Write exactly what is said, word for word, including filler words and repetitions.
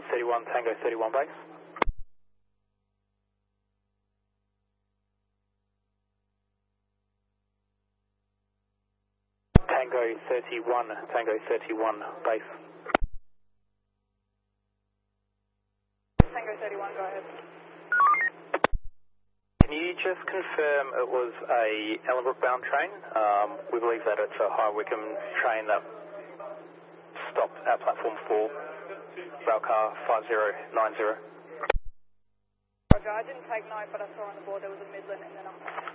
thirty-one, Tango thirty-one base. Tango thirty-one, Tango thirty-one base. Tango thirty-one, go ahead. Can you just confirm it was a Ellenbrook bound train? Um, we believe that it's a High Wycombe train that stopped at platform four, railcar five zero nine zero. Roger, I didn't take note, but I saw on the board there was a Midland and then a